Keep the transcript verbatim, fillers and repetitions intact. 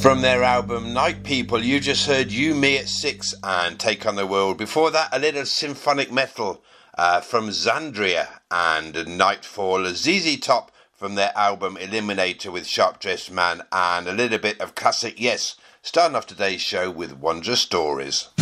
From their album Night People, you just heard You, Me at Six and Take on the World. Before that, a little symphonic metal uh, from Xandria and Nightfall. Z Z Top from their album Eliminator with Sharp Dressed Man, and a little bit of classic Yes, starting off today's show with Wondrous Stories.